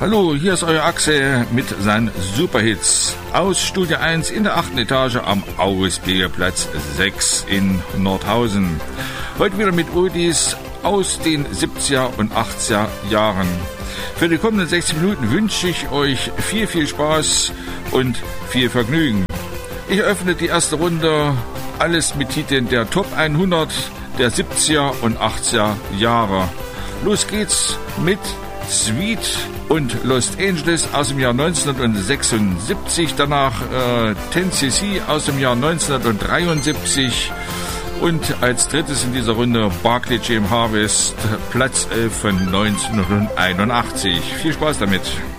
Hallo, hier ist euer Axel mit seinen Superhits aus Studio 1 in der 8. Etage am Augustplatz 6 in Nordhausen. Heute wieder mit Oldies aus den 70er und 80er Jahren. Für die kommenden 60 Minuten wünsche ich euch viel Spaß und viel Vergnügen. Ich öffne die erste Runde, alles mit Titeln der Top 100 der 70er und 80er Jahre. Los geht's mit Sweet und Los Angeles aus dem Jahr 1976, danach 10cc aus dem Jahr 1973 und als drittes in dieser Runde Barclay James Harvest, Platz 11 von 1981. Viel Spaß damit!